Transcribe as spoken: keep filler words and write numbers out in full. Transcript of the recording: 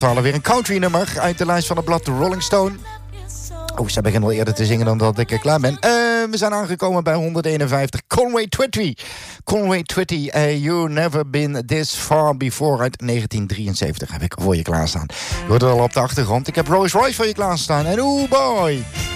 twaalf weer een country nummer uit de lijst van het blad Rolling Stone. Oh, ze beginnen al eerder te zingen dan dat ik er klaar ben. Uh, we zijn aangekomen bij honderdeenenvijftig. Conway Twitty. Conway Twitty, uh, You Never Been This Far Before uit negentien drieënzeventig heb ik voor je klaarstaan. Je hoort het al op de achtergrond. Ik heb Rolls Royce voor je klaarstaan. En oh boy...